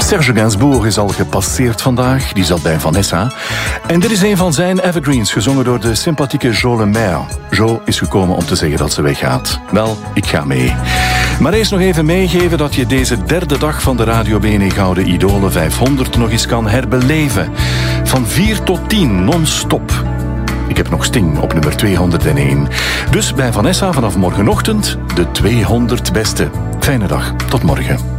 Serge Gainsbourg is al gepasseerd vandaag, die zat bij Vanessa. En dit is een van zijn evergreens, gezongen door de sympathieke Jo Lemaire. Jo is gekomen om te zeggen dat ze weggaat. Wel, ik ga mee. Maar eerst nog even meegeven dat je deze derde dag van de Radio BNE Gouden Idolen 500 nog eens kan herbeleven. Van 4 tot 10, non-stop. Ik heb nog Sting op nummer 201. Dus bij Vanessa vanaf morgenochtend de 200 beste. Fijne dag, tot morgen.